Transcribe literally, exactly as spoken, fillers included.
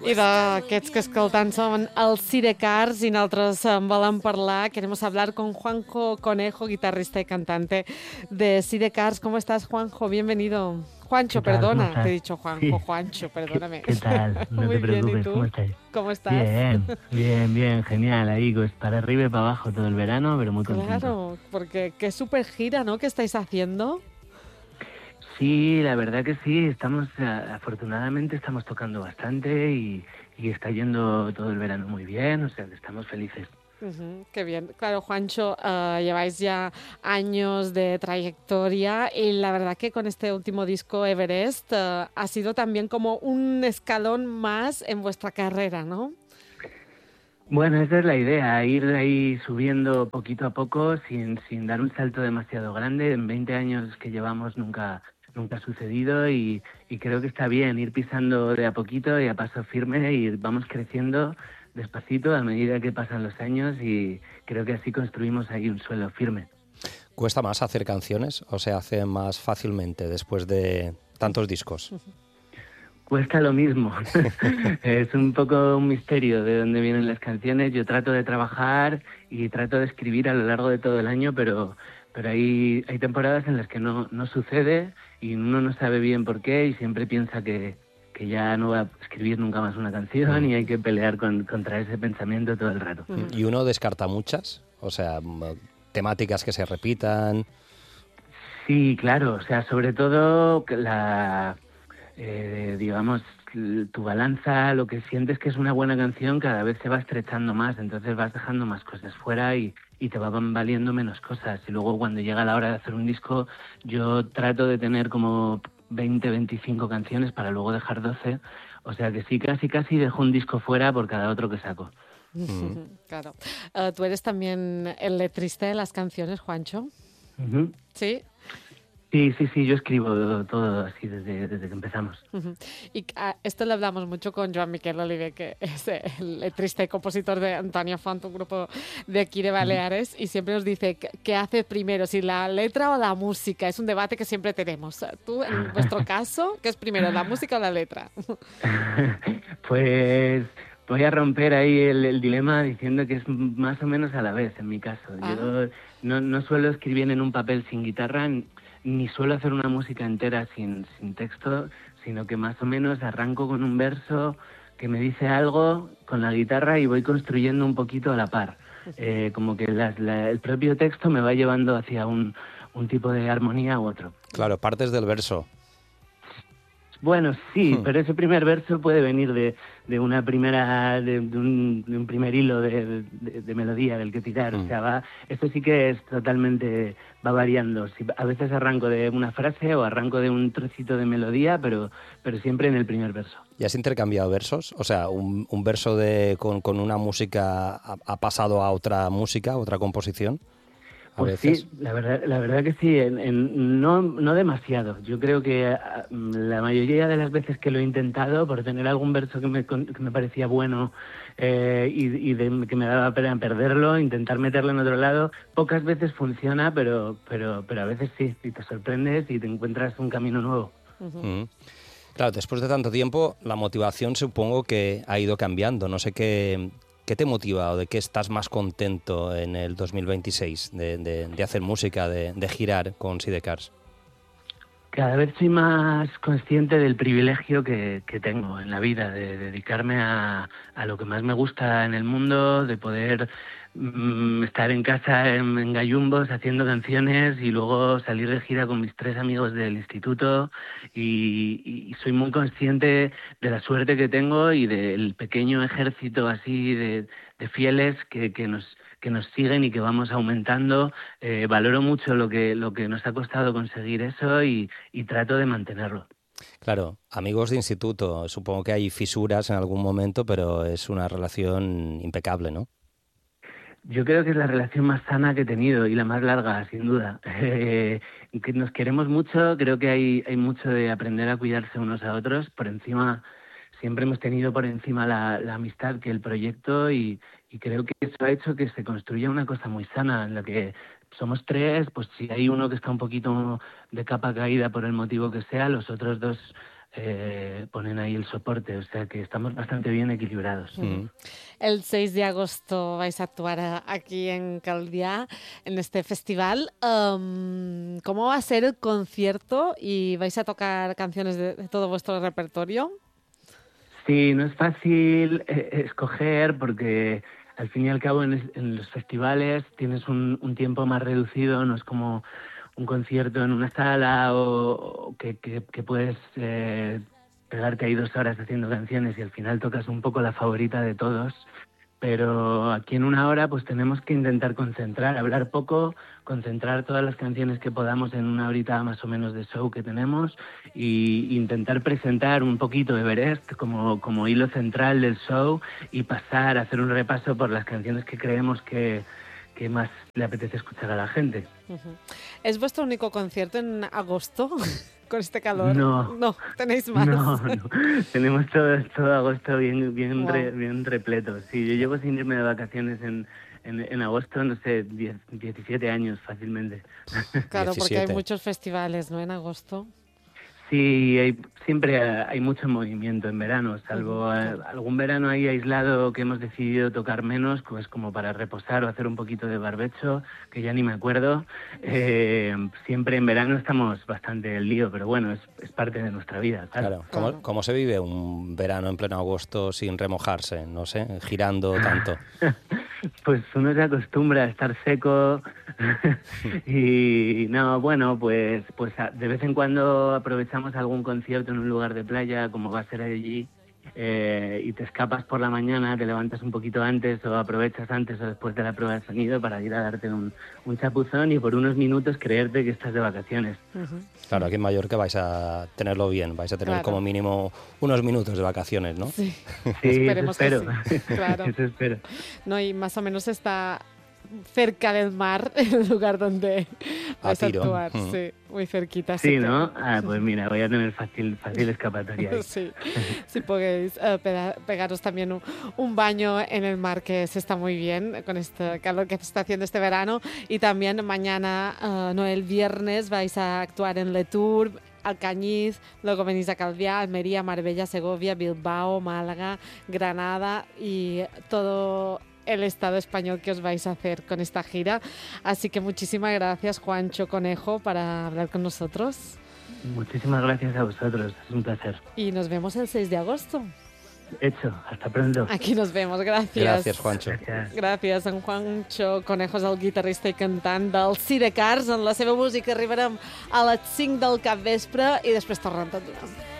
I d'aquests que escoltant són els Sidecars i nosaltres en volem parlar. Queremos hablar con Juanjo Conejo, guitarrista y cantante de Sidecars. ¿Cómo estás, Juanjo? Bienvenido. Juancho, ¿Qué tal? ¿Cómo perdona, estás? te he dicho Juanjo, Sí. Juancho, ¿Qué, perdóname. qué tal? No Muy te bien, ¿y preocupes, ¿cómo tú? estáis? ¿Cómo estás? Bien, bien, bien, genial. Ahí, pues para arriba y para abajo todo el verano, pero muy contento. Claro, porque qué súper gira, ¿no?, que estáis haciendo. Sí, la verdad que sí, estamos, eh, afortunadamente estamos tocando bastante y, y está yendo todo el verano muy bien, o sea, que estamos felices. Ujú, qué bien. Claro, Juancho, eh, lleváis ya años de trayectoria y la verdad que con este último disco, Everest, eh, ha sido también como un escalón más en vuestra carrera, ¿no? Bueno, esa es la idea, ir ahí subiendo poquito a poco sin, sin dar un salto demasiado grande. En veinte años que llevamos nunca, nunca ha sucedido y, y creo que está bien ir pisando de a poquito y a paso firme y vamos creciendo despacito a medida que pasan los años y creo que así construimos ahí un suelo firme. ¿Cuesta más hacer canciones o se hace más fácilmente después de tantos discos? Cuesta lo mismo. Es un poco un misterio de dónde vienen las canciones. Yo trato de trabajar y trato de escribir a lo largo de todo el año, pero, pero hay, hay temporadas en las que no, no sucede y uno no sabe bien por qué y siempre piensa que, que ya no va a escribir nunca más una canción Mm. y hay que pelear con, contra ese pensamiento todo el rato. ¿Y uno descarta muchas? O sea, temáticas que se repitan. Sí, claro. O sea, sobre todo la... Eh, digamos, tu balanza, lo que sientes que es una buena canción, cada vez se va estrechando más, entonces vas dejando más cosas fuera y, y te van valiendo menos cosas. Y luego cuando llega la hora de hacer un disco, yo trato de tener como veinte, veinticinco canciones para luego dejar doce. O sea que sí, casi casi dejo un disco fuera por cada otro que saco. Mm. Claro. Eh, ¿tú eres también el letrista de las canciones, Juancho? Ujú. Sí. Sí, sí, sí, yo escribo todo así desde, desde que empezamos. Ujú. Y ah, esto lo hablamos mucho con Joan Miquel Oliver, que es el letrista y compositor de Antonio Font, un grupo de aquí de Baleares, y siempre nos dice que- qué hace primero, si la letra o la música. Es un debate que siempre tenemos. Tú, en vuestro caso, ¿qué es primero, la música o la letra? Pues voy a romper ahí el, el dilema diciendo que es más o menos a la vez en mi caso. Ah. Yo no, no suelo escribir en un papel sin guitarra, n- ni suelo hacer una música entera sin, sin texto, sino que más o menos arranco con un verso que me dice algo con la guitarra y voy construyendo un poquito a la par. Eh, como que las- la- el propio texto me va llevando hacia un, un tipo de armonía u otro. Claro, partes del verso. Bueno, sí, Hmm. pero ese primer verso puede venir de, de una primera, de, de un, de un primer hilo de, de- de melodía del que tirar. O Mm. sea, va, eso sí que es totalmente, va variando. Si, a veces arranco de una frase o arranco de un trocito de melodía, pero, pero siempre en el primer verso. ¿Y has intercambiado versos? O sea, un, un verso de con, con una música ha, ha pasado a otra música, a otra composición, a Pues veces. sí, la verdad, la verdad que sí, en, en- no, no demasiado. Yo creo que ah, la mayoría de las veces que lo he intentado, por tener algún verso que me, con- que me parecía bueno eh, y, y de- que me daba pena perderlo, intentar meterlo en otro lado, pocas veces funciona, pero, pero, pero a veces sí, y te sorprendes y te encuentras un camino nuevo. Mm. Claro, después de tanto tiempo, la motivación supongo que ha ido cambiando. No sé qué, qué te motiva o de qué estás más contento en el dos mil veintiséis de, de- de hacer música, de, de girar con Sidecars. Cada vez soy más consciente del privilegio que, que tengo en la vida, de dedicarme a, a lo que más me gusta en el mundo, de poder mm, estar en casa en, en gallumbos haciendo canciones y luego salir de gira con mis tres amigos del instituto y, y soy muy consciente de la suerte que tengo y del pequeño ejército así de, de fieles que, que nos que nos siguen y que vamos aumentando. Eh, valoro mucho lo que lo que nos ha costado conseguir eso y, y trato de mantenerlo. Claro, amigos de instituto, supongo que hay fisuras en algún momento, pero es una relación impecable, ¿no? Yo creo que es la relación más sana que he tenido y la más larga, sin duda. Eh, que nos queremos mucho, creo que hay, hay mucho de aprender a cuidarse unos a otros. Por encima, siempre hemos tenido por encima la, la amistad que el proyecto y, y creo que eso ha hecho que se construya una cosa muy sana en la que somos tres, pues si hay uno que está un poquito de capa caída por el motivo que sea, los otros dos eh, ponen ahí el soporte, o sea que estamos bastante bien equilibrados. Mm. El seis de agosto vais a actuar a- aquí en Calviá, en este festival. Um, ¿Cómo va a ser el concierto? ¿Y vais a tocar canciones de, de todo vuestro repertorio? Sí, no es fácil eh, escoger porque al fin y al cabo en, es- en los festivales tienes un, un tiempo más reducido, no es como un concierto en una sala o, o que, que- que puedes eh, pegarte ahí dos horas haciendo canciones y al final tocas un poco la favorita de todos. Pero aquí en una hora pues tenemos que intentar concentrar, hablar poco, concentrar todas las canciones que podamos en una horita más o menos de show que tenemos y intentar presentar un poquito Everest como, como hilo central del show y pasar a hacer un repaso por las canciones que creemos que, que más le apetece escuchar a la gente. Ujú. ¿Es vuestro único concierto en agosto? Con este calor. No. No, tenéis más. No, no. Tenemos todo, todo agosto bien, bien, Wow. re- bien repleto. Sí, yo llevo sin irme de vacaciones en, en, en agosto, no sé, diez, diecisiete años fácilmente. Claro, porque hay diecisiete. muchos festivales, ¿no? En agosto. Sí, hay, siempre hay mucho movimiento en verano, salvo Ujú, eh, claro. algún verano ahí aislado que hemos decidido tocar menos, pues como para reposar o hacer un poquito de barbecho, que ya ni me acuerdo. Eh, siempre en verano estamos bastante el lío, pero bueno, es, es parte de nuestra vida, claro. Claro. ¿Cómo, Claro. cómo se vive un verano en pleno agosto sin remojarse? No sé, girando tanto. Pues uno se acostumbra a estar seco y no, bueno, pues pues a- de vez en cuando aprovechamos algún concierto en un lugar de playa, como va a ser allí, eh, y te escapas por la mañana, te levantas un poquito antes o aprovechas antes o después de la prueba de sonido para ir a darte un, un chapuzón y por unos minutos creerte que estás de vacaciones. Ujú. Claro, aquí en Mallorca vais a tenerlo bien, vais a tener Claro. como mínimo unos minutos de vacaciones, ¿no? Sí. Sí, eso Esperemos que espero. sí. Claro. Eso espero. No, y más o menos está cerca del mar, el lugar donde A vais a tiro. actuar. Mm. Sí, muy cerquita. así Sí, que- ¿no? Ah, pues mira, voy a tener fácil, fácil escapatoria ahí. Sí, si podéis eh, peda- pegaros también un, un baño en el mar, que se está muy bien con este calor que se está haciendo este verano. Y también mañana, eh, no, el viernes, vais a actuar en Le Tour, Alcañiz, luego venís a Calviá, Almería, Marbella, Segovia, Bilbao, Málaga, Granada y todo el estado español que os vais a hacer con esta gira. Así que muchísimas gracias, Juancho Conejo, para hablar con nosotros. Muchísimas gracias a vosotros, es un placer. Y nos vemos el seis de agosto. Hecho, hasta pronto. Aquí nos vemos, gràcies. Gràcies, Juancho. Gràcies. Gràcies, en Juancho Conejos, el guitarrista i cantant del Sidecars. En la seva música arribarem a les cinc del capvespre i després tornem tot d'una.